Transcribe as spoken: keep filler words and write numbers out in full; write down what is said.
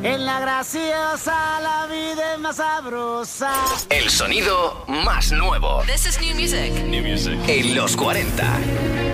En la graciosa la vida es más sabrosa. El sonido más nuevo. This is new music. En los cuarenta.